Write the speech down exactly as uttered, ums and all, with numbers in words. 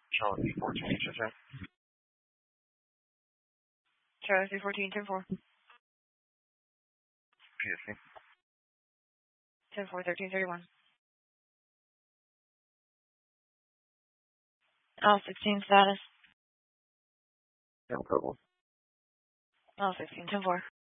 Charlie fourteen, ten. Charlie three fourteen, ten four. P S C. ten four, thirteen thirty-one. L sixteen status. No problem. L sixteen, ten four.